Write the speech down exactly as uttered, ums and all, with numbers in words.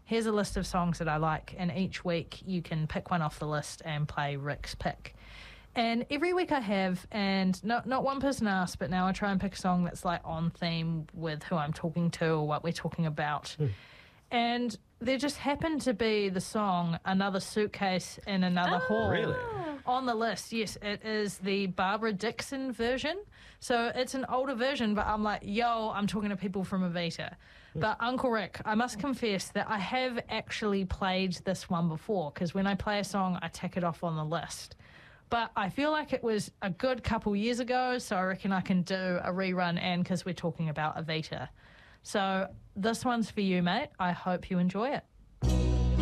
here's a list of songs that I like, and each week you can pick one off the list and play Rick's pick. And every week I have, and not not one person asked, but now I try and pick a song that's like on theme with who I'm talking to or what we're talking about. Mm. And there just happened to be the song Another Suitcase in Another oh. Hall. Really? On the list, yes. It is the Barbara Dixon version. So it's an older version, but I'm like, yo, I'm talking to people from Evita. But Uncle Rick, I must confess that I have actually played this one before, because when I play a song, I tick it off on the list. But I feel like it was a good couple years ago, so I reckon I can do a rerun, and because we're talking about Evita. So this one's for you, mate. I hope you enjoy it.